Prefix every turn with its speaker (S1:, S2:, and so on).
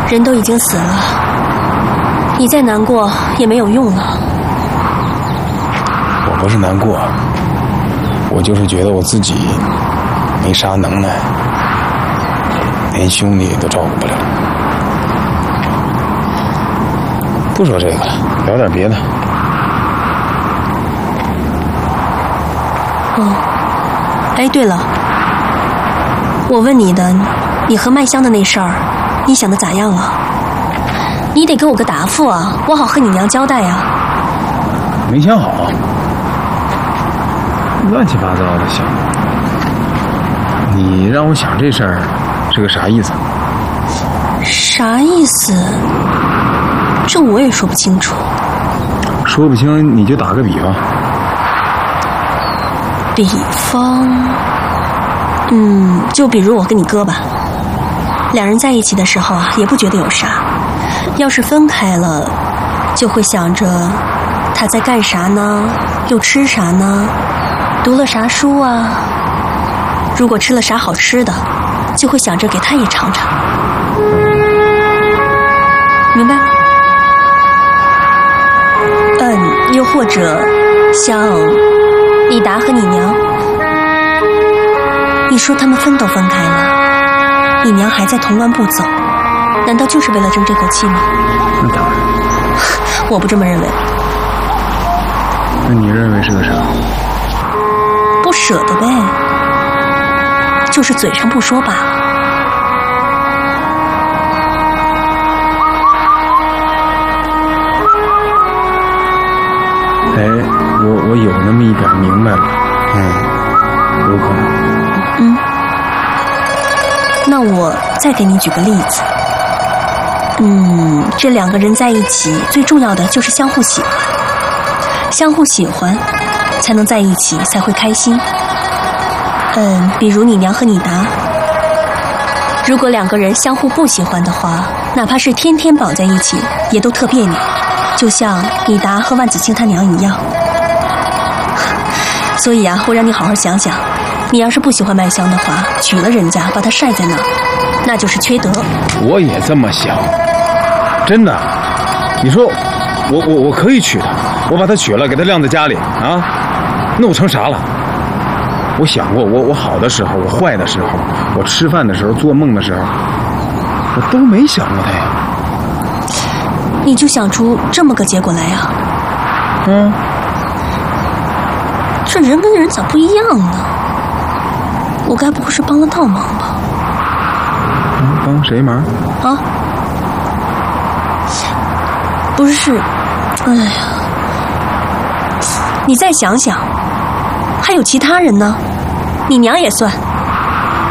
S1: 人都已经死了，你再难过也没有用了。
S2: 我不是难过，我就是觉得我自己没啥能耐，连兄弟都照顾不了。不说这个了，聊点别的。
S1: 哎，对了，我问你的，你和麦香的那事儿，你想的咋样了？你得给我个答复啊，我好和你娘交代呀。
S2: 没想好，乱七八糟的想。你让我想这事儿是个啥意思？
S1: 啥意思？这我也说不清楚。
S2: 说不清你就打个比方。
S1: 比方，就比如我跟你哥吧，两人在一起的时候啊，也不觉得有啥。要是分开了，就会想着他在干啥呢，又吃啥呢，读了啥书啊。如果吃了啥好吃的，就会想着给他也尝尝。明白吗？又或者像李达和你娘，你说他们分都分开了，你娘还在铜锣不走，难道就是为了争这口气吗？
S2: 那当然。
S1: 我不这么认为。
S2: 那你认为是个啥？
S1: 不舍得呗，就是嘴上不说罢了。
S2: 哎，我有那么一点明白了，有可能。
S1: 那我再给你举个例子。这两个人在一起，最重要的就是相互喜欢，相互喜欢，才能在一起，才会开心。比如你娘和你达，如果两个人相互不喜欢的话，哪怕是天天绑在一起，也都特别扭。就像你达和万子清他娘一样。所以啊，我让你好好想想，你要是不喜欢麦香的话，娶了人家，把她晒在那儿，那就是缺德。
S2: 我也这么想，真的。你说我可以娶她，我把她娶了，给她晾在家里啊，那我成啥了？我想过，我好的时候，我坏的时候，我吃饭的时候，做梦的时候，我都没想过她呀。
S1: 你就想出这么个结果来呀？这人跟人咋不一样呢？我该不会是帮了倒忙吧？
S2: 帮谁忙？
S1: 啊？不是，哎呀，你再想想，还有其他人呢，你娘也算。